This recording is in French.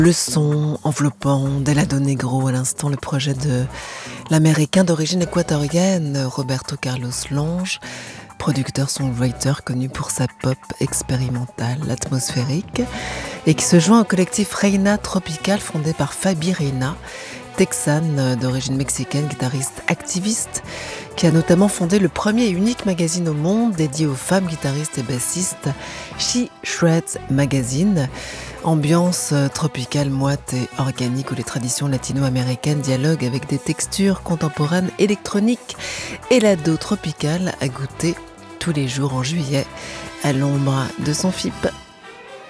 Le son enveloppant d'Helado Negro, à l'instant le projet de l'américain d'origine équatorienne Roberto Carlos Lange, producteur-songwriter connu pour sa pop expérimentale, atmosphérique, et qui se joint au collectif Reina Tropical fondé par Fabi Reina, texane d'origine mexicaine, guitariste activiste, qui a notamment fondé le premier et unique magazine au monde dédié aux femmes guitaristes et bassistes, She Shreds Magazine. Ambiance tropicale, moite et organique où les traditions latino-américaines dialoguent avec des textures contemporaines électroniques. Helado Tropical a goûté tous les jours en juillet à l'ombre de son FIP.